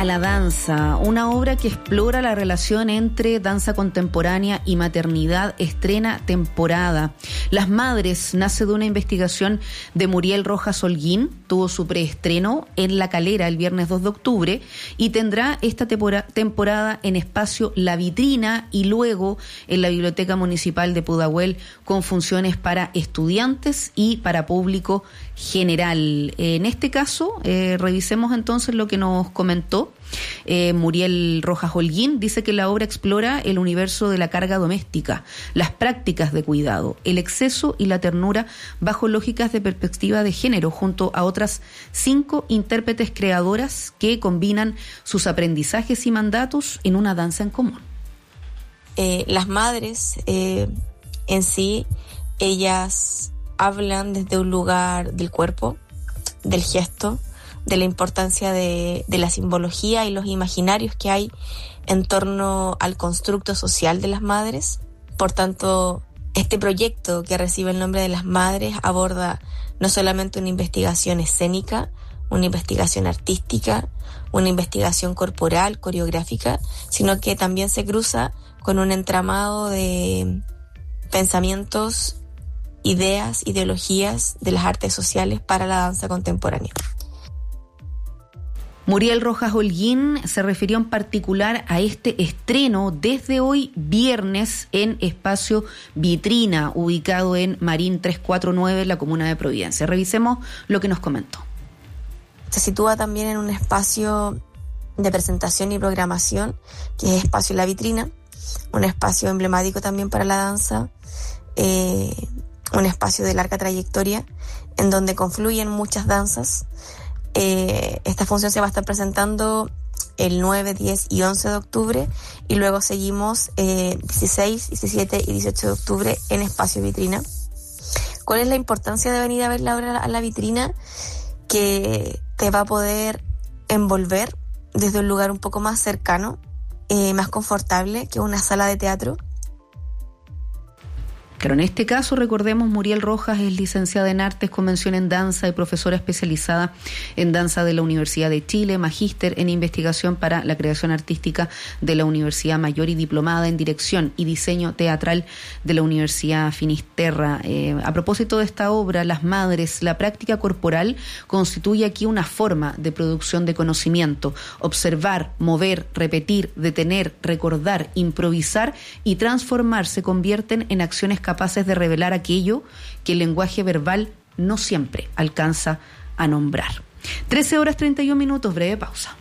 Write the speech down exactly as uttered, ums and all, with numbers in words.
A la danza, una obra que explora la relación entre danza contemporánea y maternidad, estrena temporada. Las Madres nace de una investigación de Muriel Rojas Holguín, tuvo su preestreno en La Calera el viernes dos de octubre y tendrá esta tempora- temporada en espacio La Vitrina y luego en la Biblioteca Municipal de Pudahuel con funciones para estudiantes y para público general. En este caso, eh, revisemos entonces lo que nos comentó Eh, Muriel Rojas Holguín. Dice que la obra explora el universo de la carga doméstica, las prácticas de cuidado, el exceso y la ternura bajo lógicas de perspectiva de género, junto a otras cinco intérpretes creadoras que combinan sus aprendizajes y mandatos en una danza en común. Eh, las madres eh, en sí, ellas hablan desde un lugar del cuerpo, del gesto, de la importancia de, de la simbología y los imaginarios que hay en torno al constructo social de las madres. Por tanto, este proyecto que recibe el nombre de Las Madres aborda no solamente una investigación escénica, una investigación artística, una investigación corporal, coreográfica, sino que también se cruza con un entramado de pensamientos, ideas, ideologías de las artes sociales para la danza contemporánea. Muriel Rojas Holguín se refirió en particular a este estreno desde hoy viernes en Espacio Vitrina, ubicado en Marín trescientos cuarenta y nueve en la comuna de Providencia. Revisemos lo que nos comentó. Se sitúa también en un espacio de presentación y programación, que es Espacio La Vitrina, un espacio emblemático también para la danza, eh, un espacio de larga trayectoria, en donde confluyen muchas danzas. Eh, esta función se va a estar presentando el nueve, diez y once de octubre y luego seguimos eh, dieciséis, diecisiete y dieciocho de octubre en Espacio Vitrina. ¿Cuál es la importancia de venir a ver la obra a la vitrina? Que te va a poder envolver desde un lugar un poco más cercano, eh, más confortable que una sala de teatro. Pero en este caso, recordemos, Muriel Rojas es licenciada en Artes con mención en danza y profesora especializada en danza de la Universidad de Chile, magíster en investigación para la creación artística de la Universidad Mayor y diplomada en dirección y diseño teatral de la Universidad Finisterra. Eh, a propósito de esta obra, Las Madres, la práctica corporal constituye aquí una forma de producción de conocimiento. Observar, mover, repetir, detener, recordar, improvisar y transformar se convierten en acciones capaces de revelar aquello que el lenguaje verbal no siempre alcanza a nombrar. trece horas treinta y un minutos, breve pausa.